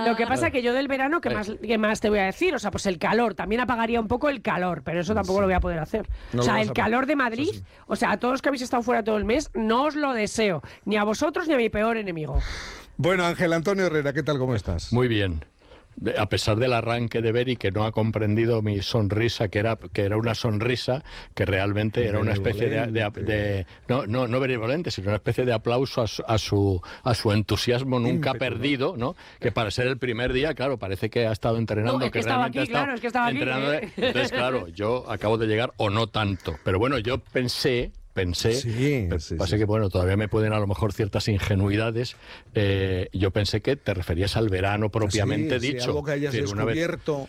Lo que pasa es que yo del verano, ¿qué más te voy a decir? O sea, pues el calor, también apagaría un poco el calor, pero eso tampoco lo voy a poder hacer. No, o sea, el calor de Madrid, sí. o sea, a todos los que habéis estado fuera todo el mes, no os lo deseo, ni a vosotros ni a mi peor enemigo. Bueno, Ángel Antonio Herrera, ¿qué tal? ¿Cómo estás? Muy bien. A pesar del arranque de Beri, que no ha comprendido mi sonrisa, que era una sonrisa que realmente era una especie de no benevolente, sino una especie de aplauso a su entusiasmo nunca ímpetu, perdido, ¿no? Que para ser el primer día, claro, parece que ha estado entrenando, No, es que estaba aquí, claro, es que estaba aquí, Entonces, claro, yo acabo de llegar, o no tanto, pero bueno, yo pensé, pasa que bueno, todavía me pueden a lo mejor ciertas ingenuidades. Yo pensé que te referías al verano propiamente dicho. Algo que hayas descubierto,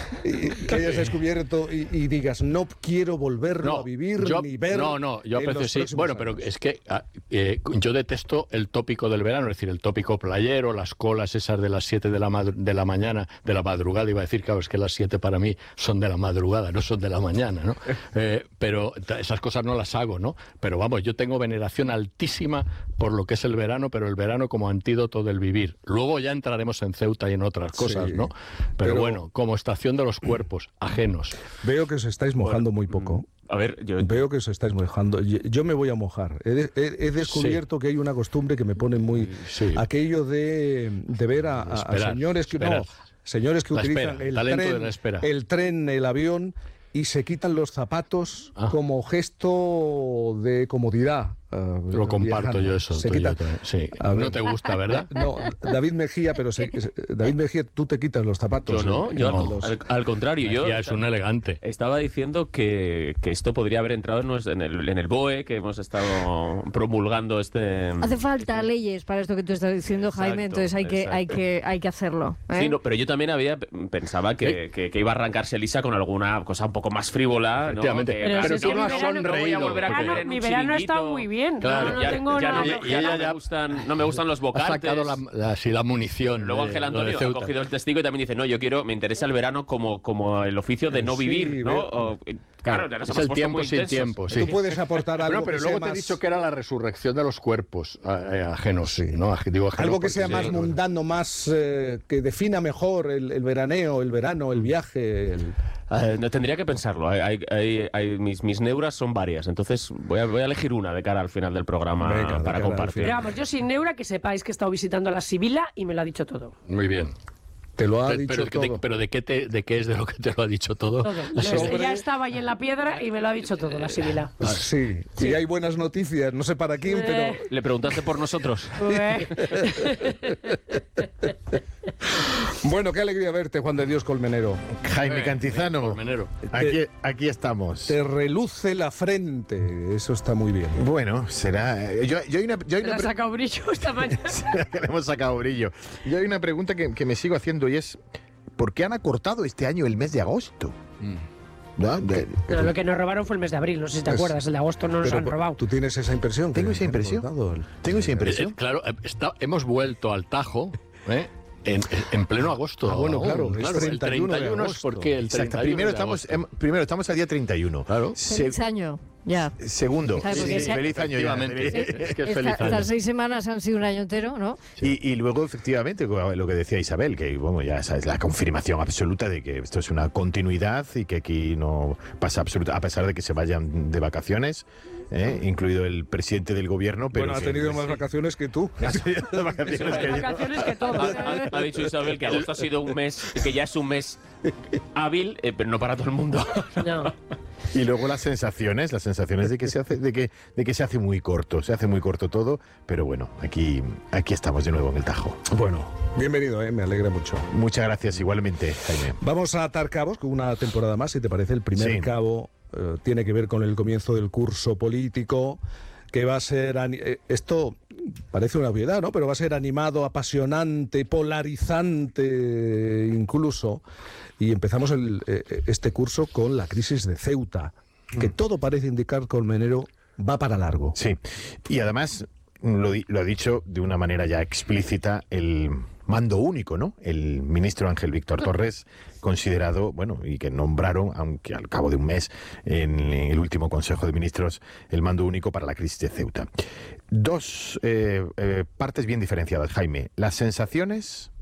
y digas, no quiero volverlo a vivir ni ver. Yo pensé sí. Bueno, pero años. es que yo detesto el tópico del verano, es decir, el tópico playero, las colas esas de las 7 de la mañana, de la madrugada, iba a decir, claro, es que las 7 para mí son de la madrugada, no son de la mañana, ¿no? Pero esas cosas no las hago, ¿no? Pero vamos, yo tengo veneración altísima por lo que es el verano, pero el verano como antídoto del vivir. Luego ya entraremos en Ceuta y en otras cosas, ¿no? Pero bueno, como estación de los cuerpos ajenos. Veo que os estáis mojando muy poco. A ver, Veo que os estáis mojando. Yo me voy a mojar. He descubierto que hay una costumbre que me pone muy... Sí. Aquello de ver a señores que... No, señores que utilizan el tren, el avión, y se quitan los zapatos como gesto de comodidad. Lo comparto yo eso. Sí. No te gusta, ¿verdad? No, David Mejía, David Mejía, tú te quitas los zapatos. Al contrario, yo es un elegante. Estaba diciendo que esto podría haber entrado en el BOE, que hemos estado promulgando Hace falta leyes para esto que tú estás diciendo, Jaime, entonces hay que hacerlo. Sí, no, pero yo también pensaba que iba a arrancarse Elisa con alguna cosa un poco más frívola, ¿no? Efectivamente. Pero tú no has sonreído. Mi verano ha estado muy bien. Claro, no me gustan los vocantes. Ha sacado la munición. Luego Ángel Antonio ha cogido el testigo y también dice, no, me interesa el verano como el oficio de no vivir, ¿no? Claro, es el tiempo sin tiempo. Sí. Tú puedes aportar algo. Pero luego te he dicho que era la resurrección de los cuerpos ajenos, ¿no? Algo que sea más mundano, más que defina mejor el veraneo, el verano, el viaje. Tendría que pensarlo. Mis neuras son varias, entonces voy a elegir una de cara al final del programa para compartir. Pero vamos, yo sin neura, que sepáis que he estado visitando a la Sibila y me lo ha dicho todo. Muy bien. Te lo ha dicho todo. Pero ¿de qué es de lo que te lo ha dicho todo? Ya estaba ahí en la piedra y me lo ha dicho todo la Sibila. Sí, y hay buenas noticias, no sé para quién, pero... ¿Le preguntaste por nosotros? Bueno, qué alegría verte, Juan de Dios Colmenero. Jaime Cantizano, Colmenero. Aquí estamos. Te reluce la frente, eso está muy bien. Bueno, será... ¿Te has sacado brillo esta mañana? Que le hemos sacado brillo. Yo hay una pregunta que me sigo haciendo y es, ¿por qué han acortado este año el mes de agosto? ¿No? Pero lo que nos robaron fue el mes de abril, no sé si te acuerdas, el de agosto no nos han robado. ¿Tú tienes esa impresión? Tengo esa impresión. Claro, hemos vuelto al Tajo, en pleno agosto. Bueno, claro, el 31 es porque el 31 primero estamos al día 31. Claro. Feliz año, ya. Segundo, feliz año ya. Es que es feliz año. Estas 6 semanas han sido un año entero, ¿no? Y luego, efectivamente, lo que decía Isabel, que bueno, ya esa es la confirmación absoluta de que esto es una continuidad y que aquí no pasa absoluta, a pesar de que se vayan de vacaciones, incluido el presidente del gobierno. Pero bueno, ha tenido más vacaciones que tú. Ha tenido más vacaciones que todos. Ha dicho Isabel que agosto ha sido un mes, que ya es un mes hábil, pero no para todo el mundo. No. Y luego las sensaciones de que se hace muy corto, todo, pero bueno, aquí estamos de nuevo en el Tajo. Bueno, bienvenido, me alegra mucho. Muchas gracias, igualmente, Jaime. Vamos a atar cabos con una temporada más, si te parece. El primer cabo tiene que ver con el comienzo del curso político, que va a ser... esto parece una obviedad, ¿no? Pero va a ser animado, apasionante, polarizante incluso. Y empezamos este curso con la crisis de Ceuta, que todo parece indicar, Colmenero, va para largo. Sí, y además lo ha dicho de una manera ya explícita el mando único, ¿no? El ministro Ángel Víctor Torres, considerado, bueno, y que nombraron, aunque al cabo de un mes, en el último Consejo de Ministros, el mando único para la crisis de Ceuta. Dos partes bien diferenciadas, Jaime. Las sensaciones